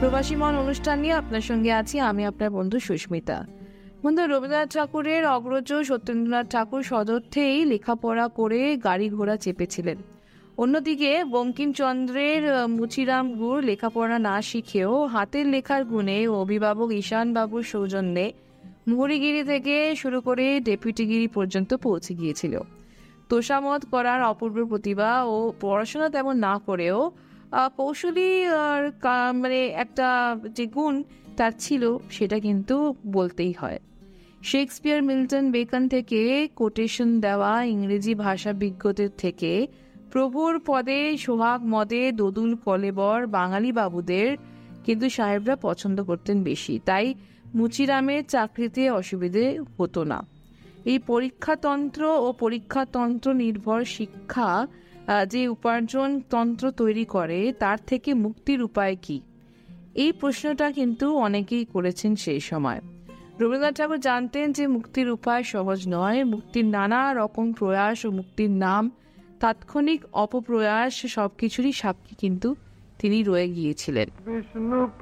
প্রবাসী মন অনুষ্ঠান নিয়ে আপনার সঙ্গে আছি আমি, আপনার বন্ধু সুস্মিতা। বন্ধু, রবীন্দ্রনাথ ঠাকুরের অগ্রজ সত্যেন্দ্রনাথ ঠাকুর সদর্থেই লেখাপড়া করে গাড়ি ঘোড়া চেপেছিলেন। অন্যদিকে বঙ্কিমচন্দ্রের মুচিরাম গুড় লেখাপড়া না শিখেও হাতের লেখার গুণে অভিভাবক ঈশানবাবুর সৌজন্যে মুহুরীগিরি থেকে শুরু করে ডেপুটিগিরি পর্যন্ত পৌঁছে গিয়েছিল। তোষামত করার অপূর্ব প্রতিভা ও পড়াশোনা তেমন না করেও কৌশলী মানে একটা যে গুণ তার ছিল, সেটা কিন্তু বলতেই হয়। শেক্সপিয়ার, মিল্টন, বেকন থেকে কোটেশন দেওয়া ইংরেজি ভাষা বিজ্ঞদের থেকে প্রভুর পদে সোহাগ মদে দোদুল কলেবর বাঙালি বাবুদের কিন্তু সাহেবরা পছন্দ করতেন বেশি, তাই মুচিরামের চাকরিতে অসুবিধে হতো না। এই পরীক্ষাতন্ত্র ও পরীক্ষাতন্ত্র নির্ভর শিক্ষা যে উপার্জন তন্ত্র তৈরি করে, তার থেকে মুক্তির উপায় কি? এই প্রশ্নটা কিন্তু অনেকেই করেছেন সেই সময়। রবীন্দ্রনাথ ঠাকুর জানতেন যে মুক্তির উপায় সহজ নয়। মুক্তির নানা রকম প্রয়াস ও মুক্তির নাম তাৎক্ষণিক অপপ্রয়াস সবকিছুরই সাক্ষী কিন্তু তিনি রয়ে গিয়েছিলেন।